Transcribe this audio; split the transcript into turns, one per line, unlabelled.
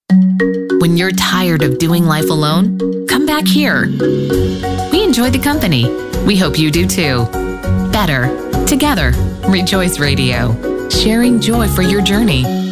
When you're tired of doing life alone, come back here. We enjoy the company. We hope you do too. Better together. Rejoice Radio, sharing joy for your journey.